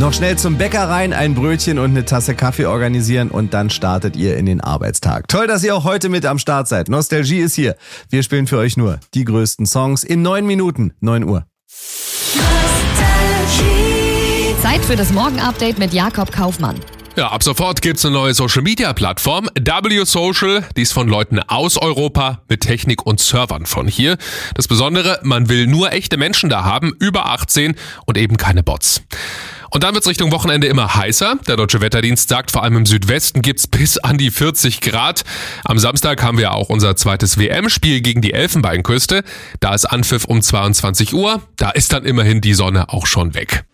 Noch schnell zum Bäcker rein, ein Brötchen und eine Tasse Kaffee organisieren und dann startet ihr in den Arbeitstag. Toll, dass ihr auch heute mit am Start seid. Nostalgie ist hier. Wir spielen für euch nur die größten Songs in 9 Minuten, 9 Uhr. Zeit für das Morgen-Update mit Jakob Kaufmann. Ja, ab sofort gibt's eine neue Social-Media-Plattform, W-Social, die ist von Leuten aus Europa mit Technik und Servern von hier. Das Besondere, man will nur echte Menschen da haben, über 18 und eben keine Bots. Und dann wird's Richtung Wochenende immer heißer. Der Deutsche Wetterdienst sagt, vor allem im Südwesten gibt's bis an die 40 Grad. Am Samstag haben wir auch unser zweites WM-Spiel gegen die Elfenbeinküste. Da ist Anpfiff um 22 Uhr. Da ist dann immerhin die Sonne auch schon weg.